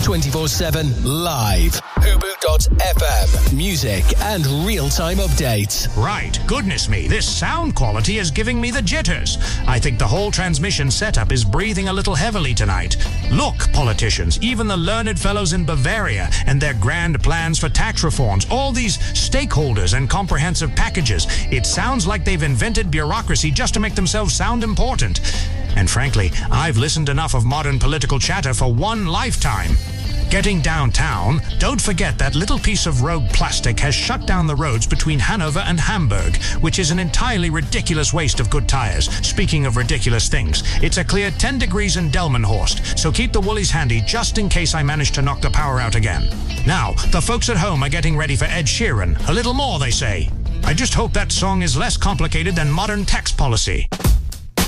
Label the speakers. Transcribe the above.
Speaker 1: 24/7 live. Hubu.fm. Music and real-time updates.
Speaker 2: Right, goodness me, this sound quality is giving me the jitters. I think the whole transmission setup is breathing a little heavily tonight. Look, politicians, even the learned fellows in Bavaria and their grand plans for tax reforms, all these stakeholders and comprehensive packages. It sounds like they've invented bureaucracy just to make themselves sound important. And frankly, I've listened enough of modern political chatter for one lifetime. Getting downtown, don't forget that little piece of rogue plastic has shut down the roads between Hanover and Hamburg, which is an entirely ridiculous waste of good tires. Speaking of ridiculous things, it's a clear 10 degrees in Delmenhorst, so keep the woolies handy just in case I manage to knock the power out again. Now, the folks at home are getting ready for Ed Sheeran. A little more, they say. I just hope that song is less complicated than modern tax policy.